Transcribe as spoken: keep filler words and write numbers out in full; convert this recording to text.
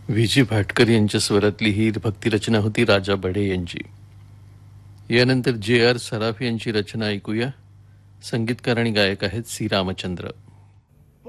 V जी भाटकर यांच्या स्वरातली ही भक्तिरचना होती राजा बढे यांची. यानंतर जे आर सराफ यांची रचना ऐकूया. संगीतकार आणि गायक आहेत सी रामचंद्र.